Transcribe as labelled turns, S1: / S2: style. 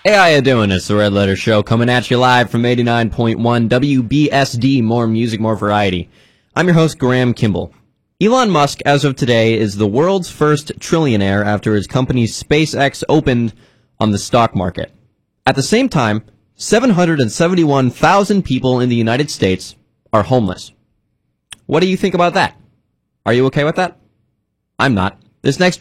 S1: Hey, how you doing? It's the Red Letter Show coming at you live from 89.1 WBSD, more music, more variety. I'm your host, Graham Kimball. Elon Musk, as of today, is the world's first trillionaire after his company SpaceX opened on the stock market. At the same time, 771,000 people in the United States are homeless. What do you think about that? Are you okay with that? I'm not. This next